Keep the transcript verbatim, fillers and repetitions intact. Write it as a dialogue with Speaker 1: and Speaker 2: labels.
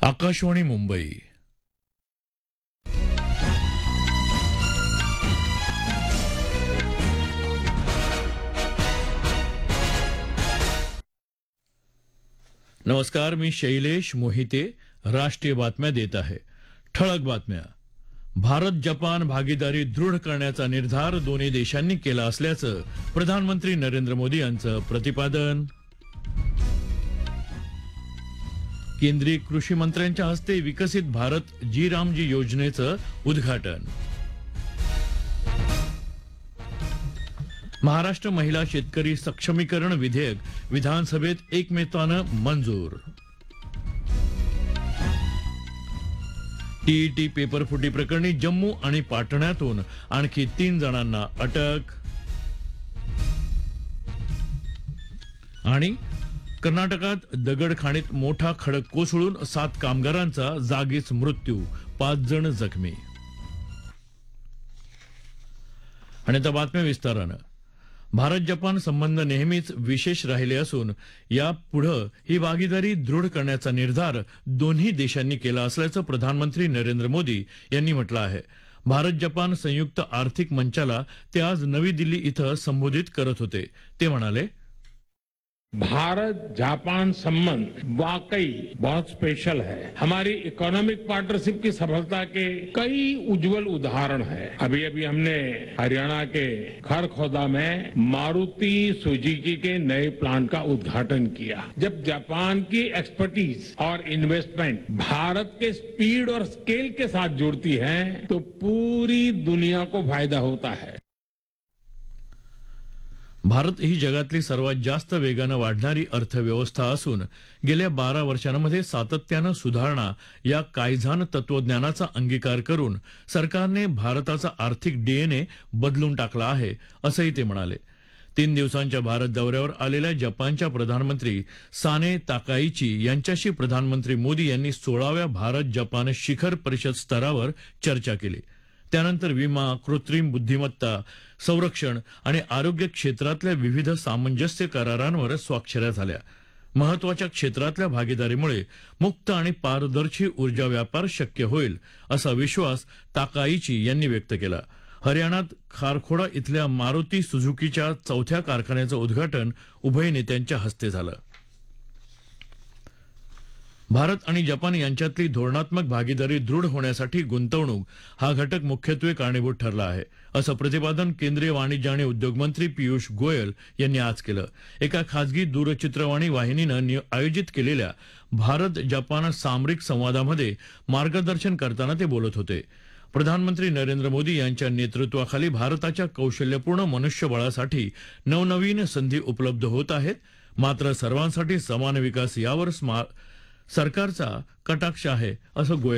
Speaker 1: आकाशवाणी मुंबई. नमस्कार, मी शैलेश मोहिते राष्ट्रीय बातम्या देत आहे. ठळक बातम्या. भारत जपान भागीदारी दृढ करण्याचा निर्धार दोन्ही देशांनी केला असल्याचं प्रधानमंत्री नरेंद्र मोदी यांचं प्रतिपादन. केंद्रीय कृषी मंत्र्यांच्या हस्ते विकसित भारत जी रामजी योजनेचं उद्घाटन. महाराष्ट्र महिला शेतकरी सक्षमीकरण विधेयक विधानसभेत एकमतानं मंजूर. टीईटी पेपर फुटी प्रकरणी जम्मू आणि पाटण्यातून आणखी तीन जणांना अटक. आणि कर्नाटकात दगडखाणीत मोठा खडक कोसळून सात कामगारांचा जागीच मृत्यू, पाच जण जखमी. आणि आता बातम्या विस्तारानं. भारत जपान संबंध नेहमीच विशेष राहिले असून यापुढे ही भागीदारी दृढ करण्याचा निर्धार दोन्ही देशांनी केला असल्याचं प्रधानमंत्री नरेंद्र मोदी यांनी म्हटलं आहे. भारत जपान संयुक्त आर्थिक मंचाला ते आज नवी दिल्ली इथं संबोधित करत होते. ते म्हणाले,
Speaker 2: भारत जापान संबंध वाकई बहुत स्पेशल है. हमारी इकोनॉमिक पार्टनरशिप की सफलता के कई उज्जवल उदाहरण हैं. अभी अभी हमने हरियाणा के खरखोदा में मारुति सुजुकी के नए प्लांट का उद्घाटन किया. जब जापान की एक्सपर्टीज और इन्वेस्टमेंट भारत के स्पीड और स्केल के साथ जुड़ती है तो पूरी दुनिया को फायदा होता है.
Speaker 1: भारत ही जगातली सर्वात जास्त वेगानं वाढणारी अर्थव्यवस्था असून गेल्या बारा वर्षांमध्ये सातत्यानं सुधारणा या कायझान तत्वज्ञानाचा अंगीकार करून सरकारने भारताचा आर्थिक डीएनए बदलून टाकला आहे, असंही ते म्हणाले. तीन दिवसांच्या भारत दौऱ्यावर आलेल्या जपानच्या प्रधानमंत्री साने ताकाईची यांच्याशी प्रधानमंत्री मोदी यांनी सोळाव्या भारत जपान शिखर परिषद स्तरावर चर्चा केली. त्यानंतर विमा, कृत्रिम बुद्धिमत्ता, संरक्षण आणि आरोग्य क्षेत्रातल्या विविध सामंजस्य करारांवर स्वाक्षऱ्या झाल्या. महत्वाच्या क्षेत्रातल्या भागीदारीमुळे मुक्त आणि पारदर्शी ऊर्जा व्यापार शक्य होईल, असा विश्वास ताकाईची यांनी व्यक्त केला. हरियाणात खारखोडा इथल्या मारुती सुझुकीच्या चौथ्या कारखान्याचं उद्घाटन उभय नेत्यांच्या हस्ते झालं. भारत आणि जपान यांच्यातली धोरणात्मक भागीदारी दृढ होण्यासाठी गुंतवणूक हा घटक मुख्यत्वे कारणीभूत ठरला आहे, असं प्रतिपादन केंद्रीय वाणिज्य आणि उद्योग मंत्री पियुष गोयल यांनी आज केलं. एका खासगी दूरचित्रवाणी वाहिनीनं आयोजित केलेल्या भारत जपान सामरिक संवादामध्ये मार्गदर्शन करताना ते बोलत होते. प्रधानमंत्री नरेंद्र मोदी यांच्या नेतृत्वाखाली भारताच्या कौशल्यपूर्ण मनुष्यबळासाठी नवनवीन संधी उपलब्ध होत आहेत. मात्र सर्वांसाठी समान विकास यावर सरकारचा कटाक्ष आहे, असं गोयल